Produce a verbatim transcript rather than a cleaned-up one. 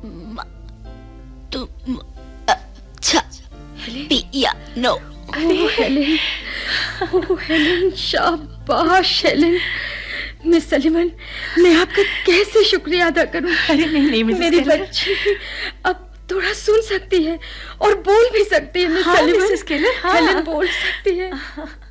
तुम अच्छा पिया नो। ओह हेलेन, ओह हेलेन, शाबाश हेलेन। मिस सलीमन, मैं आपका कैसे शुक्रिया अदा करूं? अरे नहीं नहीं मिसेस मेरी बच्ची अब थोड़ा सुन सकती है और बोल भी सकती है। मिस हाँ, सलीमन, मिसेस केलर, हाँ। हेलेन बोल सकती है।